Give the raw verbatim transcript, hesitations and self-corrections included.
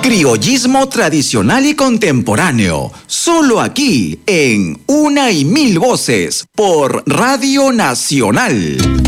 Criollismo tradicional y contemporáneo, solo aquí en Una y Mil Voces por Radio Nacional.